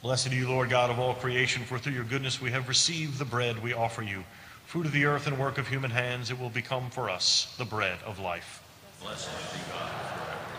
Blessed are you, Lord God of all creation, for through your goodness we have received the bread we offer you. Fruit of the earth and work of human hands, it will become for us the bread of life. Blessed be God forever.